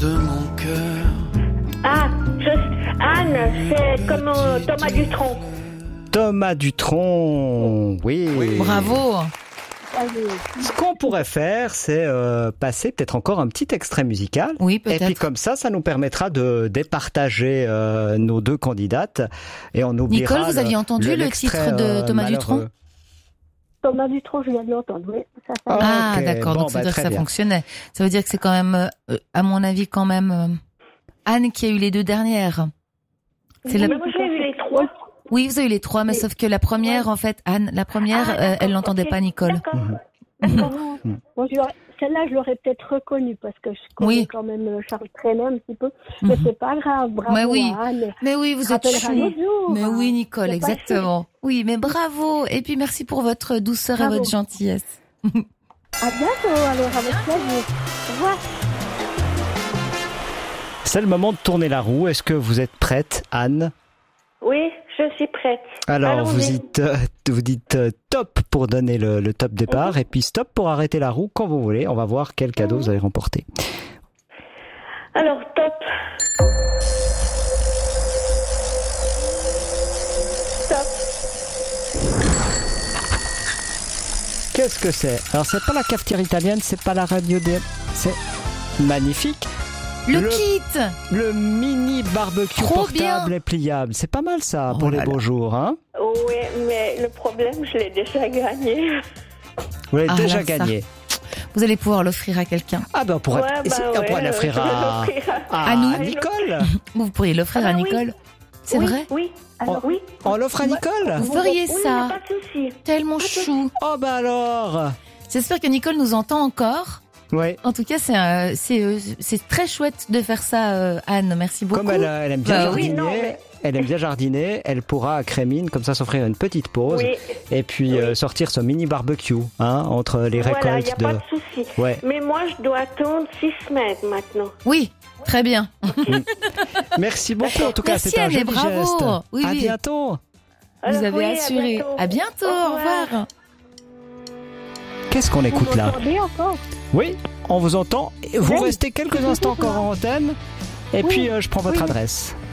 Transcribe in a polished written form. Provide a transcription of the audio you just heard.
de mon cœur. Ah, Anne, c'est comme Thomas Dutronc. Thomas Dutronc, oui. Bravo. Ce qu'on pourrait faire, c'est passer peut-être encore un petit extrait musical. Oui, peut-être. Et puis comme ça nous permettra de départager nos deux candidates. Et on oubliera Nicole, vous aviez entendu le titre de Thomas Dutronc ? Thomas Dutronc, je viens de l'entendre, oui. Ah, ok. d'accord, Bon, donc ça veut dire que ça bien. fonctionnait. Ça veut dire que c'est quand même, à mon avis, quand même, Anne qui a eu les deux dernières. C'est Mais moi, j'ai eu les trois. Oui, vous avez eu les trois, mais sauf que la première, en fait, Anne, la première, elle l'entendait pas, Nicole. D'accord. D'accord. Bon, celle-là, je l'aurais peut-être reconnue parce que je connais quand même Charles Trenet un petit peu. Mais c'est pas grave, bravo Mais oui. Anne. Mais oui, vous êtes Rappellera chou. l'autre jour, Mais oui, Nicole, C'est pas exactement. Oui, mais bravo. Et puis merci pour votre douceur Bravo. et votre gentillesse. À bientôt, alors, avec plaisir. Au revoir. C'est le moment de tourner la roue. Est-ce que vous êtes prête, Anne ? Oui, je suis prête. Alors, vous Allons-y. dites top pour donner le top départ et puis stop pour arrêter la roue quand vous voulez. On va voir quel cadeau vous allez remporter. Alors, top. Top. Qu'est-ce que c'est ? Alors, c'est pas la cafetière italienne, c'est pas la radio des... C'est magnifique. Le kit. Le mini barbecue Trop portable bien. et pliable. C'est pas mal ça Oh pour là les beaux là. jours, hein ? Oui, mais le problème, je l'ai déjà gagné. Vous l'avez Ah, déjà là, ça. gagné. Vous allez pouvoir l'offrir à quelqu'un. Ah ben on pourrait, Ouais, bah on pourrait ouais, l'offrir je vais à l'offrir à nous. Nicole. Vous pourriez l'offrir Ah à bah oui. Nicole. C'est Oui, vrai? Oui, alors oui. On l'offre à Nicole. Vous feriez Oui, ça. pas de souci. Tellement chou. Oh bah alors. J'espère que Nicole nous entend encore. Ouais. En tout cas, c'est très chouette de faire ça, Anne. Merci beaucoup. Comme elle aime bien Bah oui, jardiner, non, mais- elle aime bien jardiner, elle pourra à Crémine comme ça s'offrir une petite pause Oui. et puis sortir ce mini barbecue entre les Voilà, il n'y récoltes a pas de souci. Ouais. Mais moi, je dois attendre 6 semaines maintenant. Oui, très bien. Merci beaucoup en tout cas, Merci, c'était un Anne, et joli bravo. geste. Oui, à oui. bientôt. Vous Alors, avez oui, assuré. À bientôt. Au revoir. Qu'est-ce qu'on Vous écoute là? m'entendez encore? Oui, on vous entend. Vous Oui. restez quelques instants encore en antenne et Oui. puis je prends votre Oui. adresse.